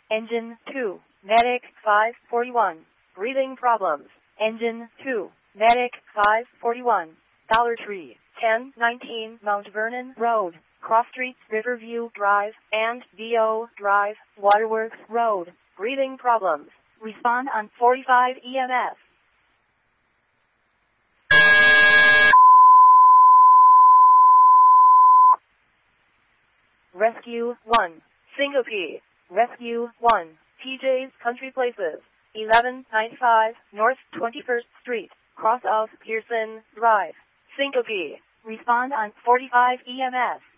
Engine 2, Medic 541, breathing problems. Engine 2, Medic 541, Dollar Tree, 1019 Mount Vernon Road, Cross Streets, Riverview Drive, and D.O. Drive, Waterworks Road, breathing problems. Respond on 45 EMS. Rescue 1, Syncope. Rescue 1, TJ's Country Places, 1195 North 21st Street, cross of Pearson Drive. Syncope. Respond on 45 EMS.